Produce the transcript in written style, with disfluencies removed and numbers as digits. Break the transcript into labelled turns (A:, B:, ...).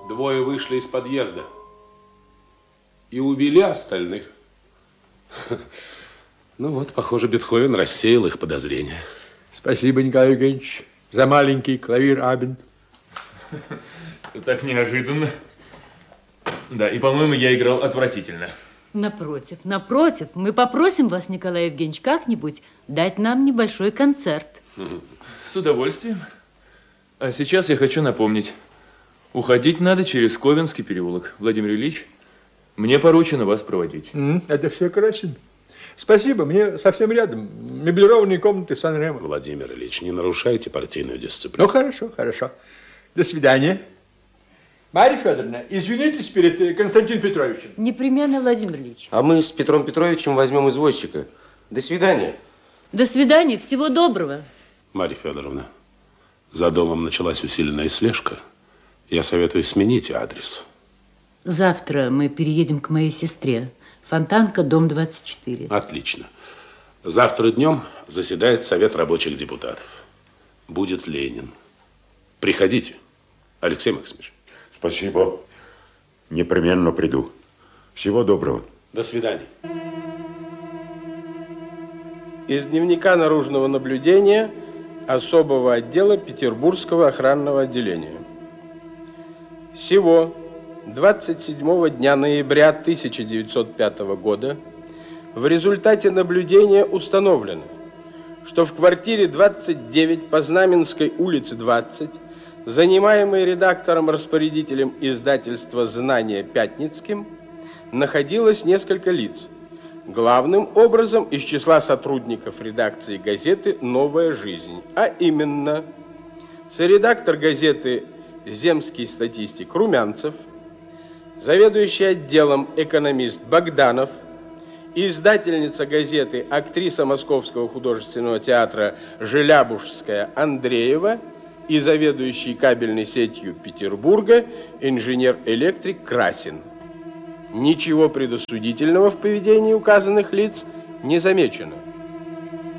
A: Двое вышли из подъезда и увели остальных. Ну вот, похоже, Бетховен рассеял их подозрения.
B: Спасибо, Николай Евгеньевич, за маленький клавир-абенд.
C: Так неожиданно. Да, и, по-моему, я играл отвратительно.
D: Напротив, напротив, мы попросим вас, Николай Евгеньевич, как-нибудь дать нам небольшой концерт.
C: С удовольствием. А сейчас я хочу напомнить. Уходить надо через Ковенский переулок. Владимир Ильич, мне поручено вас проводить.
B: Это все Красин. Спасибо, мне совсем рядом. Меблированные комнаты Сан-Ремо.
A: Владимир Ильич, не нарушайте партийную дисциплину.
B: Ну, хорошо, хорошо. До свидания. Марья Федоровна, извинитесь перед Константином Петровичем.
D: Непременно, Владимир Ильич.
E: А мы с Петром Петровичем возьмем извозчика. До свидания.
D: До свидания, всего доброго.
A: Марья Федоровна, за домом началась усиленная слежка. Я советую сменить адрес.
D: Завтра мы переедем к моей сестре. Фонтанка, дом 24.
A: Отлично. Завтра днем заседает Совет рабочих депутатов. Будет Ленин. Приходите, Алексей Максимович.
F: Спасибо. Непременно приду. Всего доброго.
A: До свидания.
G: Из дневника наружного наблюдения особого отдела Петербургского охранного отделения. Сего 27 дня ноября 1905 года в результате наблюдения установлено, что в квартире 29 по Знаменской улице 20, занимаемой редактором-распорядителем издательства «Знания» Пятницким, находилось несколько лиц, главным образом из числа сотрудников редакции газеты «Новая жизнь», а именно соредактор газеты «Земский статистик» Румянцев, заведующий отделом экономист Богданов, издательница газеты, актриса Московского художественного театра Желябужская Андреева и заведующий кабельной сетью Петербурга инженер-электрик Красин. Ничего предосудительного в поведении указанных лиц не замечено.